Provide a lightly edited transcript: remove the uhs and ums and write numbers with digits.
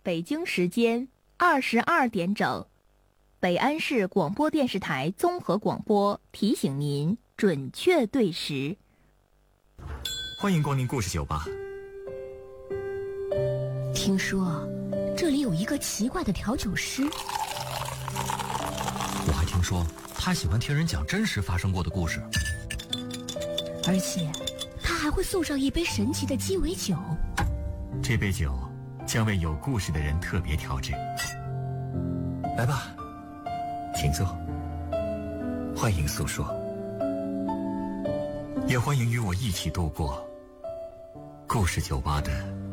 北京时间22点整，北安市广播电视台综合广播提醒您准确对时。 欢迎光临故事酒吧。 听说这里有一个奇怪的调酒师， 我还听说他喜欢听人讲真实发生过的故事， 而且他还会送上一杯神奇的鸡尾酒。 这杯酒将为有故事的人特别调制。来吧，请坐，欢迎诉说，也欢迎与我一起度过故事酒吧的